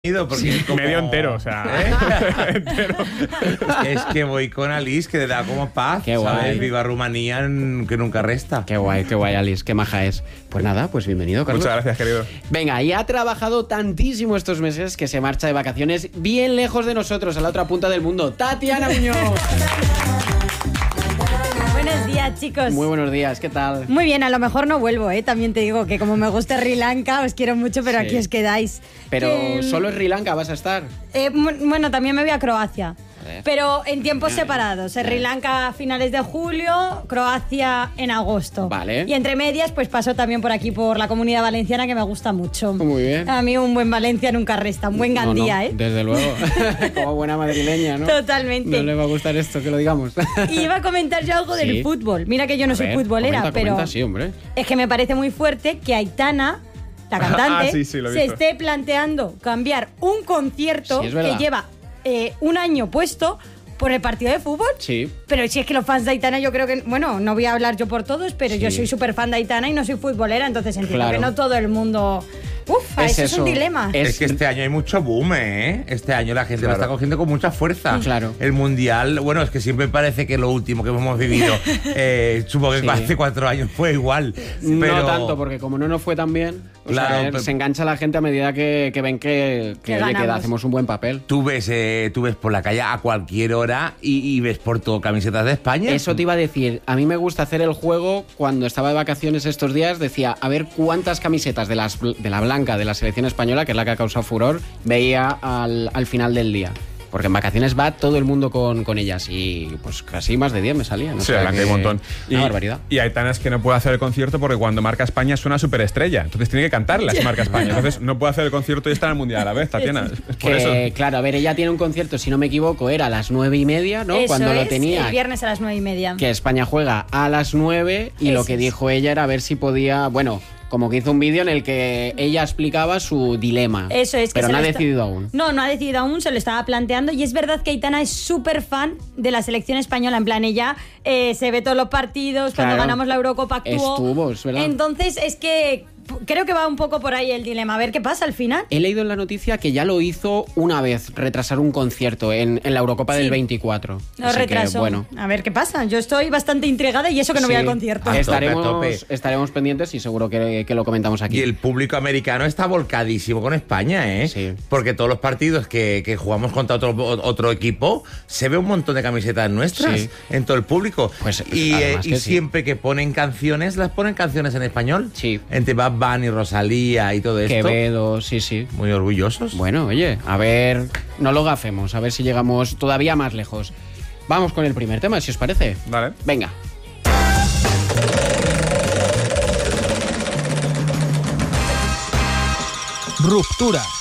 Porque como... medio entero, o sea, entero. Es que voy con Alice, que le da como paz. Qué guay. ¿Sabes? Viva Rumanía, que nunca resta. Qué guay, Alice, qué maja es. Pues nada, pues bienvenido, Carlos. Muchas gracias, querido. Venga, y ha trabajado tantísimo estos meses que se marcha de vacaciones bien lejos de nosotros, a la otra punta del mundo. ¡Tatiana Muñoz! Buenos días, chicos. Muy buenos días, ¿qué tal? Muy bien, a lo mejor no vuelvo, también te digo que como me gusta Sri Lanka, os quiero mucho, pero Sí. aquí os quedáis. Pero solo en Sri Lanka vas a estar. Bueno, también me voy a Croacia. Joder. Pero en tiempos separados. Sri Lanka a finales de julio, Croacia en agosto. Vale. Y entre medias, pues paso también por aquí, por la Comunidad Valenciana, que me gusta mucho. Muy bien. A mí un buen Valencia nunca resta, un buen Gandía, No, desde luego. Como buena madrileña, ¿no? Totalmente. No le va a gustar esto, que lo digamos. Y iba a comentar yo algo Sí. del fútbol. Mira que yo no A soy ver, futbolera, comenta, sí, hombre. es que me parece muy fuerte que Aitana, la cantante, Sí, lo he se visto. esté planteando cambiar un concierto Sí, es que verdad. lleva un año puesto por el partido de fútbol. Sí. Pero si es que los fans de Aitana, yo creo que, bueno, no voy a hablar yo por todos, pero yo Sí. soy súper fan de Aitana y no soy futbolera, entonces entiendo Claro. que no todo el mundo... eso es un dilema. Es que este año hay mucho boom, ¿eh? Este año la gente lo está cogiendo con mucha fuerza. Claro. El Mundial, bueno, es que siempre parece que lo último que hemos vivido, supongo que Sí. hace 4 años fue igual. No pero- tanto, porque como no nos fue tan bien, Claro, pero- se engancha la gente a medida que ven que ganamos. hacemos un buen papel. Tú ves por la calle a cualquier hora y ves por todo camisetas de España. Eso te iba a decir, a mí me gusta hacer el juego cuando estaba de vacaciones estos días, decía, a ver cuántas camisetas de la blanca de la selección española, que es la que ha causado furor, veía al final del día. Porque en vacaciones va todo el mundo con ellas y pues casi más de 10 me salían. Sí, la blanca hay un montón. Una barbaridad. Y Aitana es que no puede hacer el concierto porque cuando marca España suena superestrella. Entonces tiene que cantarla si marca España. Entonces no puede hacer el concierto y estar en el Mundial a la vez, Tatiana. Es por eso. Claro, a ver, ella tiene un concierto, si no me equivoco, era a las 9:30, ¿no? Eso Cuando lo es, tenía. el viernes a las 9:30. Que España juega a las 9 y lo Eso que es. dijo ella era a ver si podía, bueno, como que hizo un vídeo en el que ella explicaba su dilema. Eso es que pero se no ha lo está- decidido aún. No ha decidido aún, se lo estaba planteando. Y es verdad que Aitana es súper fan de la selección española. En plan, ella se ve todos los partidos. Cuando Claro. ganamos la Eurocopa actuó. Estuvo, es verdad. Entonces es que creo que va un poco por ahí el dilema. A ver qué pasa al final. He leído en la noticia que ya lo hizo una vez, retrasar un concierto en la Eurocopa Sí. del 24. Lo Así que, retraso. bueno. A ver qué pasa. Yo estoy bastante intrigada y eso que no voy Sí. al concierto. A tope. Estaremos pendientes y seguro que lo comentamos aquí. Y el público americano está volcadísimo con España, ¿eh? Sí. Porque todos los partidos que jugamos contra otro equipo, se ve un montón de camisetas nuestras Sí. en todo el público. Pues, y además que sí. siempre que ponen canciones, las ponen canciones en español. Sí. Entre Bad Bunny, Rosalía y todo esto. Quevedo, sí. Muy orgullosos. Bueno, oye, a ver, no lo gafemos, a ver si llegamos todavía más lejos. Vamos con el primer tema, si os parece. Vale. Venga. Ruptura.